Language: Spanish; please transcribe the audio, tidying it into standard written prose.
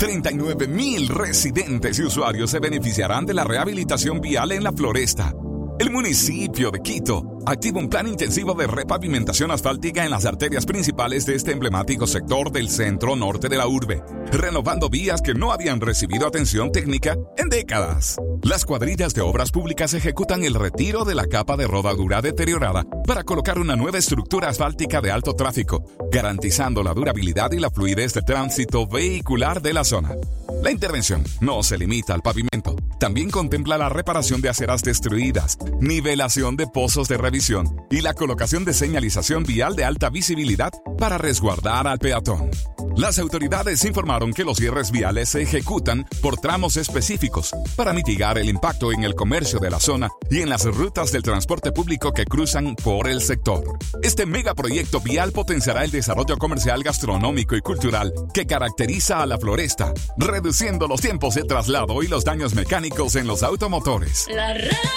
39,000 residentes y usuarios se beneficiarán de la rehabilitación vial en La Floresta. El municipio de Quito activa un plan intensivo de repavimentación asfáltica en las arterias principales de este emblemático sector del centro norte de la urbe, renovando vías que no habían recibido atención técnica en décadas. Las cuadrillas de obras públicas ejecutan el retiro de la capa de rodadura deteriorada para colocar una nueva estructura asfáltica de alto tráfico, garantizando la durabilidad y la fluidez del tránsito vehicular de la zona. La intervención no se limita al pavimento, también contempla la reparación de aceras destruidas, nivelación de pozos de revisión y la colocación de señalización vial de alta visibilidad para resguardar al peatón. Las autoridades informaron que los cierres viales se ejecutan por tramos específicos para mitigar el impacto en el comercio de la zona y en las rutas del transporte público que cruzan por el sector. Este megaproyecto vial potenciará el desarrollo comercial, gastronómico y cultural que caracteriza a La Floresta, reduciendo los tiempos de traslado y los daños mecánicos en los automotores.